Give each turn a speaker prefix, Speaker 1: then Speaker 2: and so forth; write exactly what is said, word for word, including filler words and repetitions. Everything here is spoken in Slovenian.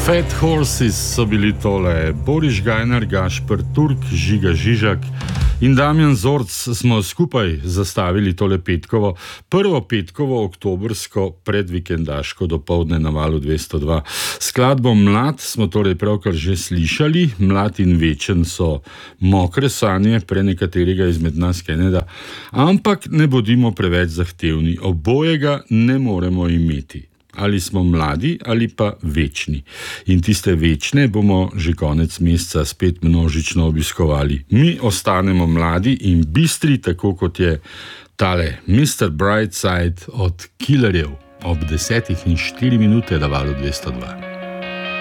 Speaker 1: Fat Horses so bili tole, Boris Gajnar, Gašper Turk, Žiga Žižak in Damjan Zorc smo skupaj zastavili tole petkovo, prvo petkovo oktobrsko predvikendaško dopoldne na Valu dvesto dva. Skladbo Mlad smo torej pravkar že slišali, Mlad in večen so mokre sanje pre nekaterega izmed nas Keneda, ampak ne bodimo preveč zahtevni, obojega ne moremo imeti. Ali smo mladi ali pa večni. In tiste večne bomo že konec meseca spet množično obiskovali. Mi ostanemo mladi in bistri, tako kot je tale mister Brightside od Killerjev ob desetih in štiri minute na Valu dvesto dva.